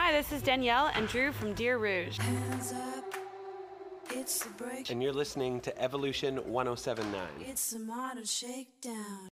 Hi, this is Danielle and Drew from Deer Rouge. Hands up, it's the break. And you're listening to Evolution 1079. It's a modern shakedown.